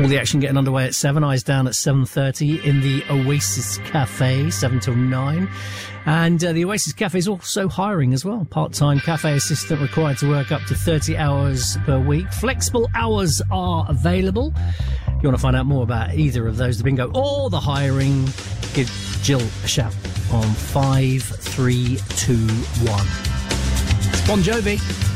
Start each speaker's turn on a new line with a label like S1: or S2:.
S1: All the action getting underway at 7. Eyes down at 7:30 in the Oasis Cafe, 7 till 9. And the Oasis Cafe is also hiring as well. Part-time cafe assistant required to work up to 30 hours per week. Flexible hours are available. If you want to find out more about either of those, the bingo or the hiring, give Jill a shout on 5321. It's Bon Jovi.